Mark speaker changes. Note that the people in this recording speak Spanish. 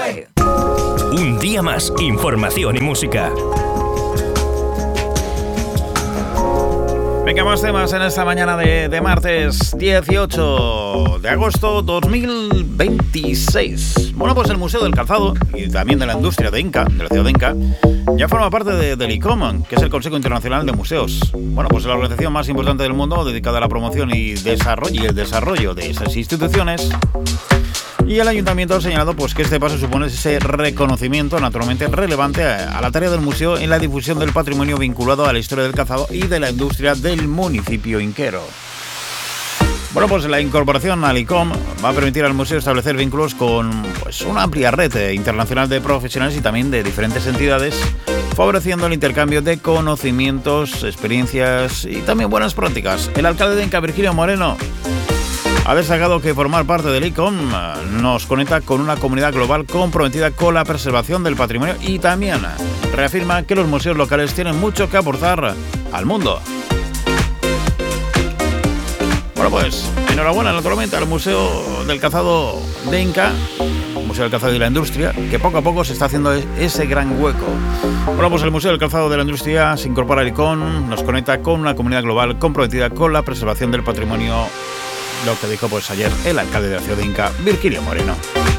Speaker 1: COPE.
Speaker 2: Un día más, información y música.
Speaker 1: Venga, más temas en esta mañana de martes 18 de agosto 2026. Bueno, pues el Museo del Calzado y también de la industria de Inca, de la ciudad de Inca, ya forma parte del ICOM, que es el Consejo Internacional de Museos. Bueno, pues la organización más importante del mundo dedicada a la promoción y el desarrollo de esas instituciones. Y el ayuntamiento ha señalado pues, que este paso supone ese reconocimiento naturalmente relevante a la tarea del museo en la difusión del patrimonio vinculado a la historia del calzado y de la industria del municipio inquero. Bueno, pues la incorporación al ICOM va a permitir al museo establecer vínculos con pues, una amplia red internacional de profesionales y también de diferentes entidades, favoreciendo el intercambio de conocimientos, experiencias y también buenas prácticas. El alcalde de Inca, Virgilio Moreno, ha destacado que formar parte del ICOM nos conecta con una comunidad global comprometida con la preservación del patrimonio y también reafirma que los museos locales tienen mucho que aportar al mundo. Bueno, pues enhorabuena naturalmente al Museo del Calzado de Inca, Museo del Calzado y la Industria, que poco a poco se está haciendo ese gran hueco. Bueno, pues el Museo del Calzado de la Industria se incorpora al ICOM, nos conecta con una comunidad global comprometida con la preservación del patrimonio. Lo que dijo pues ayer el alcalde de la ciudad de Inca, Virgilio Moreno.